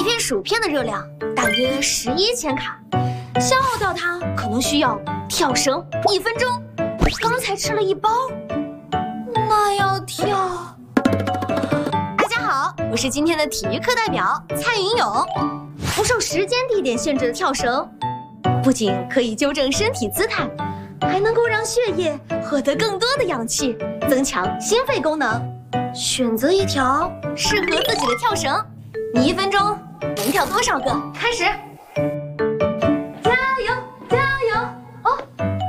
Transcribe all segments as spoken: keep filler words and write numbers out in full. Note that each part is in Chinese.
一片薯片的热量大约十一千卡，消耗掉它可能需要跳绳一分钟。刚才吃了一包，那要跳。大家好，我是今天的体育课代表蔡云勇。不受时间地点限制的跳绳，不仅可以纠正身体姿态，还能够让血液获得更多的氧气，增强心肺功能。选择一条适合自己的跳绳，你一分钟能跳多少个？开始！加油，加油！哦，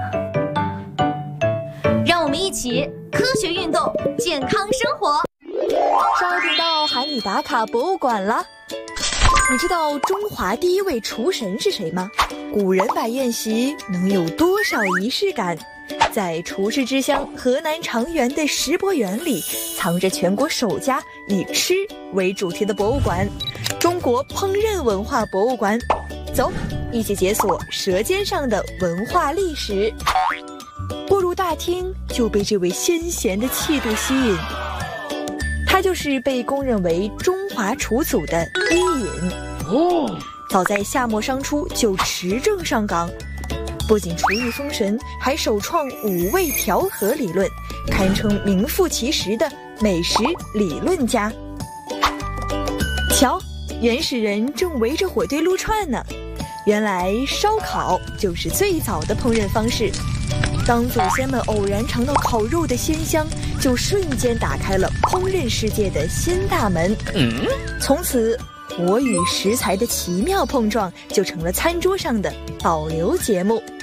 让我们一起科学运动，健康生活。 稍听到喊你打卡博物馆了。你知道中华第一位厨神是谁吗？古人摆宴席能有多少仪式感？在厨师之乡河南长垣的石博园里，藏着全国首家以吃为主题的博物馆——中国烹饪文化博物馆。走，一起解锁舌尖上的文化历史。步入大厅，就被这位先贤的气度吸引。他就是被公认为中华厨祖的伊尹。哦，早在夏末商初就持证上岗，不仅厨艺封神，还首创五味调和理论，堪称名副其实的美食理论家。瞧，原始人正围着火堆撸串呢。原来烧烤就是最早的烹饪方式。当祖先们偶然尝到烤肉的鲜香，就瞬间打开了烹饪世界的新大门。嗯，从此火与食材的奇妙碰撞就成了餐桌上的保留节目。